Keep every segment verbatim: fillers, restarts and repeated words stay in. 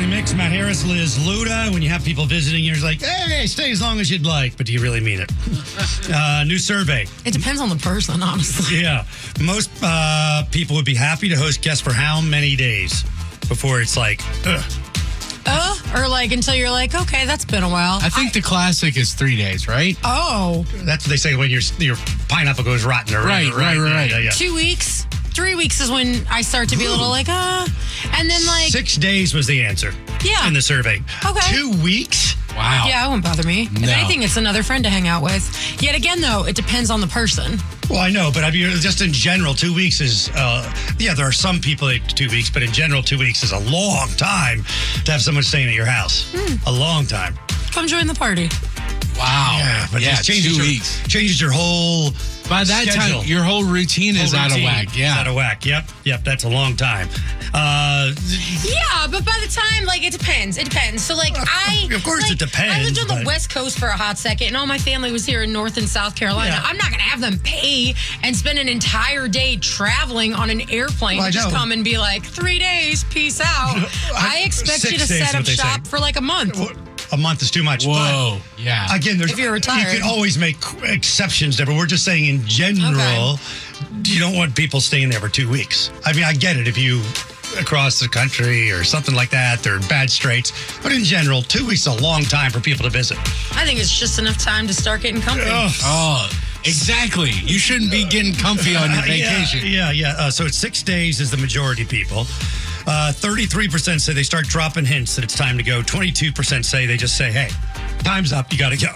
Morning Mix, Matt Harris, Liz Luda. When you have people visiting, you're just like, hey, stay as long as you'd like. But do you really mean it? Uh, new survey. It depends on the person, honestly. Yeah. Most uh, people would be happy to host guests for how many days before it's like, ugh. Uh, or like until you're like, okay, that's been a while. I think I, the classic is three days, right? Oh. That's what they say when your your pineapple goes rotten. Or right, right, right, right. Yeah, yeah. Two weeks. Three weeks is when I start to be a little like, uh, and then like... Six days was the answer. Yeah. In the survey. Okay. Two weeks? Wow. Yeah, it won't bother me. No. If anything, it's another friend to hang out with. Yet again, though, it depends on the person. Well, I know, but I mean, just in general, two weeks is, uh, yeah, there are some people that two weeks, but in general, two weeks is a long time to have someone staying at your house. Hmm. A long time. Come join the party. Wow. Yeah, but yeah, it changes two your, weeks. Changes your whole By that schedule. time, your whole routine Whole is out of routine whack. Yeah. is out of whack. Yep, yep, that's a long time. Uh, Yeah, but by the time, like, it depends. It depends. So, like, I... Of course like, it depends, I lived on the but- West Coast for a hot second, and all my family was here in North and South Carolina. Yeah. I'm not going to have them pay and spend an entire day traveling on an airplane Well, I to just know. come and be like, three days, peace out. I, I- expect you six to days set is up what they say. shop for, like, a month. a month is too much. Whoa. Yeah. But again, there's If you're retired. you can always make exceptions there, but we're just saying in general, you don't want people staying there for two weeks. I mean, I get it if you across the country or something like that, they're in bad straits. But in general, two weeks is a long time for people to visit. I think it's just enough time to start getting comfy. Ugh. Oh, exactly. You shouldn't be getting comfy on your vacation. Yeah, yeah. yeah. Uh, so it's six days is the majority of people. Uh, thirty-three percent say they start dropping hints that it's time to go. twenty-two percent say they just say, hey, time's up, you got to go.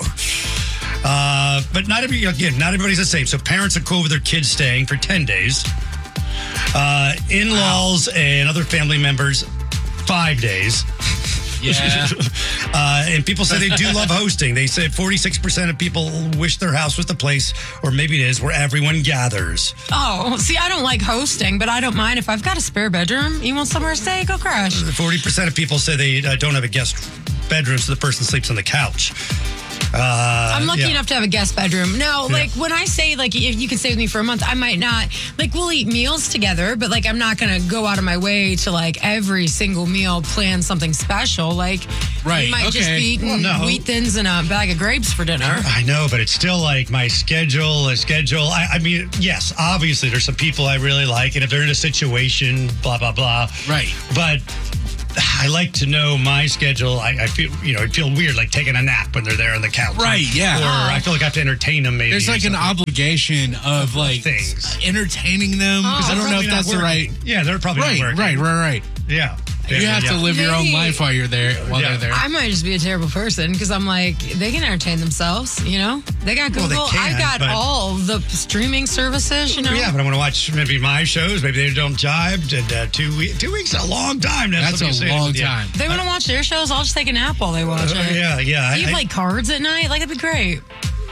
Uh, but not every, again, not everybody's the same. So parents are cool with their kids staying for ten days. Uh, in-laws and other family members, five days. Yeah. uh, and people say they do love hosting. They said forty-six percent of people wish their house was the place, or maybe it is, where everyone gathers. Oh, see, I don't like hosting, but I don't mind if I've got a spare bedroom. You want somewhere to stay? Go crash. forty percent of people say they uh, don't have a guest bedroom, so the person sleeps on the couch. Uh, I'm lucky yeah. enough to have a guest bedroom. Now, Yeah. like when I say like if you can stay with me for a month, I might not like we'll eat meals together, but like I'm not gonna go out of my way to like every single meal plan something special. Like Right, you might just okay. be eating Well, no. wheat thins and a bag of grapes for dinner. I know, but it's still like my schedule, a schedule. I, I mean, yes, obviously there's some people I really like, and if they're in a situation, blah, blah, blah. Right. But I like to know my schedule. I, I feel, you know, I feel weird like taking a nap when they're there on the couch. Right, yeah. Or I feel like I have to entertain them maybe. There's or like an something. obligation of like things. entertaining them. Oh. I don't know Probably if not that's the working. right. Yeah, they're probably Right, not right, working. right, right. Yeah. You have yeah. to live your own Maybe- life while you're there. While Yeah. they're there. I might just be a terrible person because I'm like, they can entertain themselves, you know? They got Well, Google. they can, I got but- all the streaming services, you know? Yeah, but I want to watch maybe my shows. Maybe they don't jive. And uh, two weeks, two weeks is a long time. To have That's somebody a staying long with you. time. They want to watch their shows. I'll just take a nap while they watch Uh, it. yeah, yeah. Do you I- play cards at night? Like, that'd be great.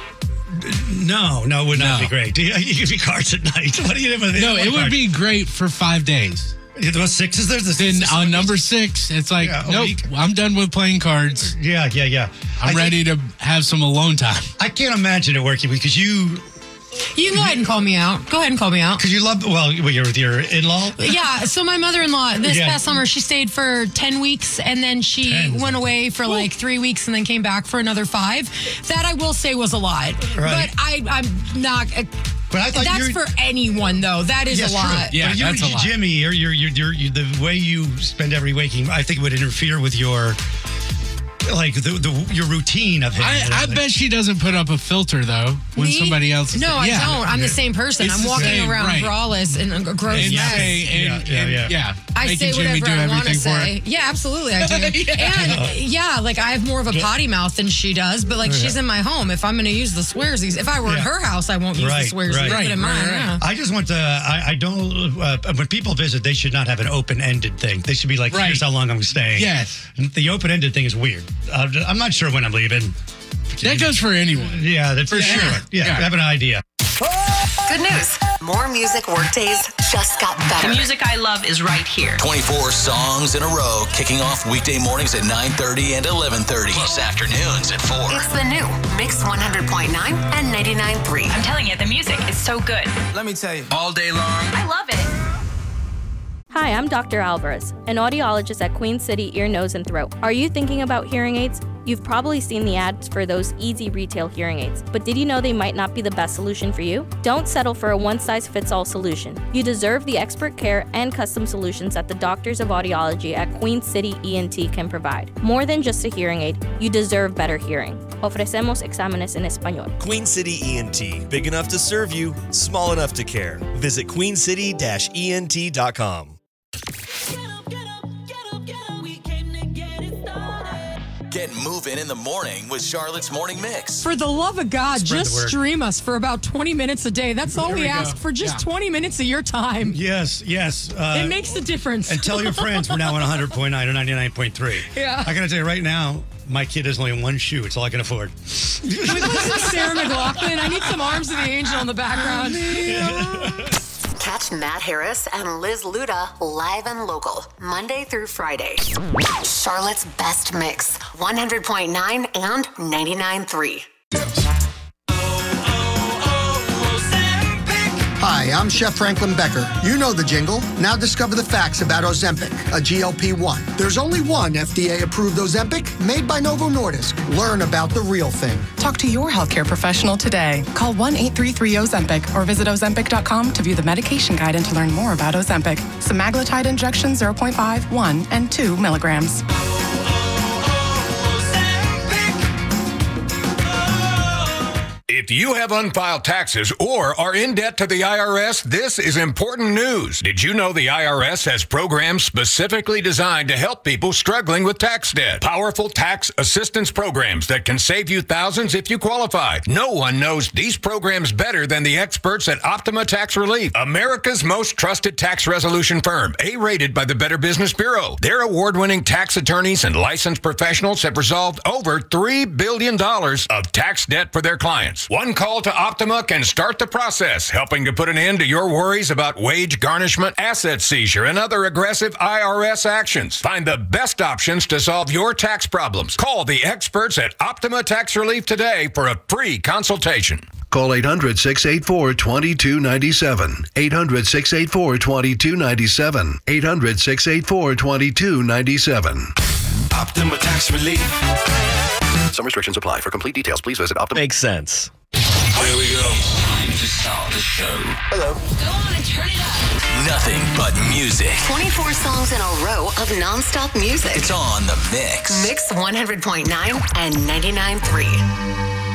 No, no, it would not No. be great. You could be cards at night. What do you do? No, it would be great for five days. The six is there. The Then six, on number six, it's like, Yeah, a nope, week. I'm done with playing cards. Yeah, yeah, yeah. I'm I think- ready to have some alone time. I can't imagine it working because you, You can go ahead and call me out. Go ahead and call me out. because you love. Well, you're with your in-law. Yeah, so my mother-in-law this Yeah. past summer, she stayed for ten weeks and then she ten. went away for like three weeks and then came back for another five. That I will say was a lot. Right. But I, I'm not. But I thought That's you for anyone, though. That is Yes, a lot. true. Yeah, but you, that's a lot. Jimmy, you're, you're, you're, you're, you the way you spend every waking, I think it would interfere with your, like the, the your routine of him. I, I bet she doesn't put up a filter though when Me? somebody else is No, I yeah. don't. I'm the same person. It's I'm the walking same, around right. braless and a gross And mess. say, and, Yeah, yeah, and- yeah. yeah. I Making say Jimmy whatever do I want to everything for say. her. Yeah, absolutely, I do. Yeah. And yeah, like I have more of a potty mouth than she does, but like she's in my home. If I'm going to use the swearsies, if I were Yeah. at her house, I won't use Right, the swearsies. right. But in Right, mine, right, right. yeah. I just want to. I, I don't. Uh, when people visit, they should not have an open-ended thing. They should be like, Right. "Here's how long I'm staying." Yes. The open-ended thing is weird. Uh, I'm not sure when I'm leaving. That goes for anyone. Yeah, that's For yeah, sure. Yeah, Yeah. I have an idea. Good news. More music workdays just got better. The music I love is right here. twenty-four songs in a row, kicking off weekday mornings at nine thirty and eleven thirty. Plus afternoons at four. It's the new Mix one hundred point nine and ninety-nine point three. I'm telling you, the music is so good. Let me tell you. All day long. I love it. Hi, I'm Doctor Alvarez, an audiologist at Queen City Ear, Nose, and Throat. Are you thinking about hearing aids? You've probably seen the ads for those easy retail hearing aids, but did you know they might not be the best solution for you? Don't settle for a one-size-fits-all solution. You deserve the expert care and custom solutions that the doctors of audiology at Queen City E N T can provide. More than just a hearing aid, you deserve better hearing. Ofrecemos exámenes en español. Queen City E N T, big enough to serve you, small enough to care. Visit queen city dash E N T dot com. Get moving in the morning with Charlotte's Morning Mix. For the love of God, Spread just the word. stream us for about twenty minutes a day. That's all There we, we ask go. for, just Yeah. twenty minutes of your time. Yes, yes. Uh, It makes a difference. and tell your friends we're now on one hundred point nine or ninety-nine point three. Yeah. I got to tell you right now, my kid has only one shoe. It's all I can afford. Can we listen to Sarah McLachlan? I need some Arms of the Angel in the background. Catch Matt Harris and Liz Luda live and local, Monday through Friday. Charlotte's Best Mix, one hundred point nine and ninety-nine point three. Hi, I'm Chef Franklin Becker. You know the jingle. Now discover the facts about Ozempic, a G L P one. There's only one F D A-approved Ozempic made by Novo Nordisk. Learn about the real thing. Talk to your healthcare professional today. Call one eight three three Ozempic or visit ozempic dot com to view the medication guide and to learn more about Ozempic. Semaglutide injection zero point five, one, and two milligrams. If you have unfiled taxes or are in debt to the I R S, this is important news. Did you know the I R S has programs specifically designed to help people struggling with tax debt? Powerful tax assistance programs that can save you thousands if you qualify. No one knows these programs better than the experts at Optima Tax Relief, America's most trusted tax resolution firm, A-rated by the Better Business Bureau. Their award-winning tax attorneys and licensed professionals have resolved over three billion dollars of tax debt for their clients. One call to Optima can start the process, helping to put an end to your worries about wage garnishment, asset seizure, and other aggressive I R S actions. Find the best options to solve your tax problems. Call the experts at Optima Tax Relief today for a free consultation. Call eight hundred, six eight four, two two nine seven. eight hundred, six eight four, two two nine seven. eight hundred, six eight four, two two nine seven. Optima Tax Relief. Some restrictions apply. For complete details, please visit Optima. Makes sense. Here we go. Time to start the show. Hello. Go on and turn it up. Nothing but music. twenty-four songs in a row of nonstop music. It's on the Mix. Mix one hundred point nine and ninety-nine point three.